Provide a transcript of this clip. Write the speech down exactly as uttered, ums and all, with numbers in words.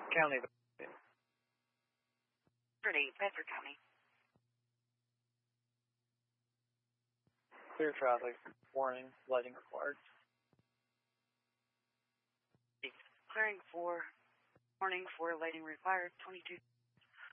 County. Pretty, Bedford County. Clear traffic. Warning. Lighting required. Clearing for, warning for lighting required, twenty-two.